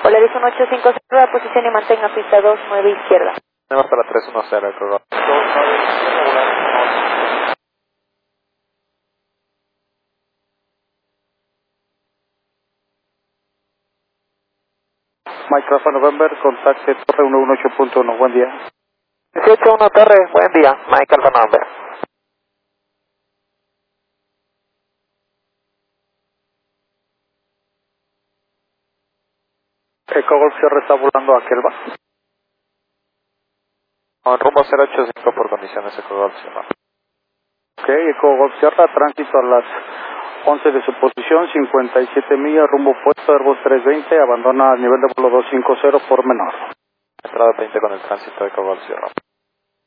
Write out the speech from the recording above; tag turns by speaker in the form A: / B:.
A: Polaris 1850, la posición y mantenga pista 29 izquierda.
B: Tenemos para 310, Eco Golf.
C: Mike Alpha November, contacte Torre 118.1, buen día.
B: 181 Torre, buen día, Mike Alpha November.
C: Eco Golf Sierra está volando a Kelva.
B: Con rumbo 085 por condiciones, Eco Golf Sierra.
C: Ok, Eco Golf Sierra, tránsito a las 11 de su posición, 57 millas, rumbo opuesto, Airbus 320, abandona a nivel de vuelo 250 por menor.
B: Entrada 20 con el tránsito, Eco Golf Sierra.